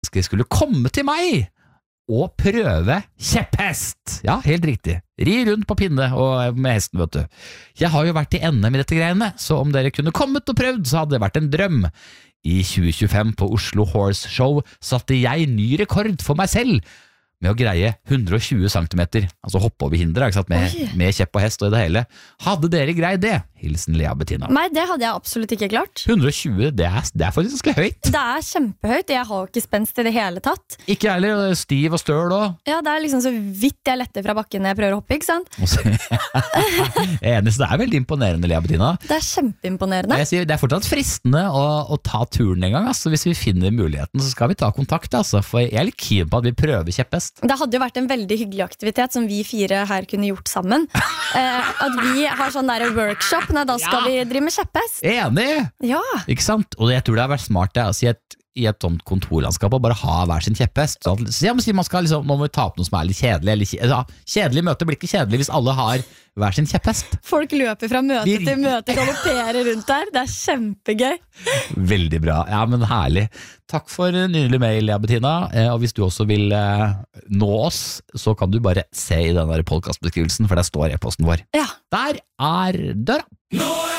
mennesker skulle komme til meg og prøve kjepphest. Ja, helt riktig. Ri rundt på pinne og med hesten, vet du. Jeg har jo vært i NM i dette greiene, så om dere kunne kommet og prøvd, så hadde det vært en drøm. I 2025 på Oslo Horse Show satte jeg ny rekord for meg selv med å greie 120 centimeter, altså hoppe over hindre, ikke sant? Med kjepp og hest og i det hele. Hadde dere greid det? Hilsen Lea Bettina. Nei, det hadde jeg absolutt ikke klart. 120, det er faktisk ganske høyt. Det er kjempehøyt, jeg har jo ikke spenst i det hele tatt. Ikke heller, stiv og støl også. Ja, det er liksom så vidt jeg letter fra bakken når jeg prøver å hoppe, ikke sant? Eneste, det er veldig imponerende, Lea Bettina. Det er kjempeimponerende. Jeg sier, det er fortsatt fristende å ta turen en gang, altså. Hvis vi finner muligheten, så skal vi ta kontakt, altså. For jeg er litt keen på at vi prøver kjepphest. Det hadde jo vært en veldig hyggelig aktivitet som vi 4 her kunne gjort sammen. At vi har sånn der workshop, da skal vi drive med kjepphest. Enig! Ja. Ikke sant? Og jeg tror det har vært smart det, altså, i et sånt kontorlandskap å bare ha hver sin kjepphest. Så man skal liksom, nå må vi ta opp noe som er litt kjedelig, eller kjedelig møte blir ikke kjedelig hvis alle har hver sin kjepphest. Folk løper fra møte til møte, galopperer rundt der. Det er kjempegøy. Veldig bra, ja, men herlig. Takk for nydelig mail, Lea Bettina. Og hvis du også vil nå oss, så kan du bare se i denne podcastbeskrivelsen, for der står e-posten vår. Ja. Der er døra.